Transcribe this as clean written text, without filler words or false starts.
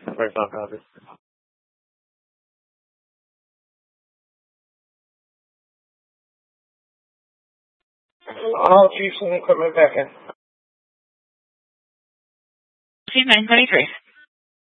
First off, copy. All chiefs and equipment back in. C923.